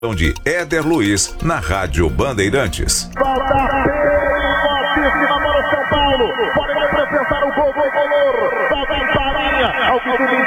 De Éder Luiz na Rádio Bandeirantes. Falta fortíssima para o São Paulo. Pode representar o gol. Falta em Farinha. Ao que tudo